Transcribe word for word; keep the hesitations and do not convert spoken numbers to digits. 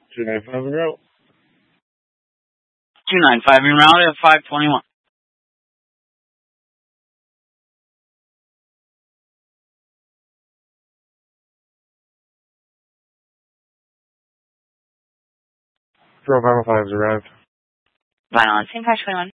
two nine five en route. two nine five en route at five twenty-one. Zero five five has arrived. Vinyl on same five twenty-one.